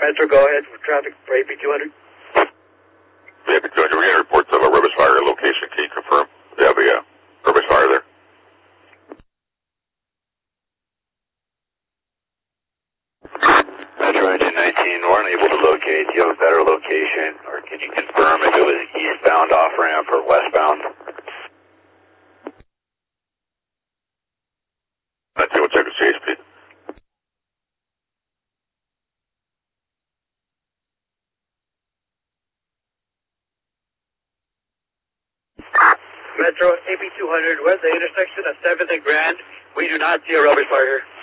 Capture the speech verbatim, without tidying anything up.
Metro, go ahead for traffic for A P two hundred. A P two hundred, we're getting reports of a rubbish fire location. Can you confirm? We have a uh, rubbish fire there. Metro engine nineteen, we're unable to locate. Do you have a better location, or can you confirm if it was eastbound off-ramp or westbound? Let's see, we'll check the chase speed. Metro, A P two hundred, we're at the intersection of seventh and Grand. We do not see a rubbish fire here.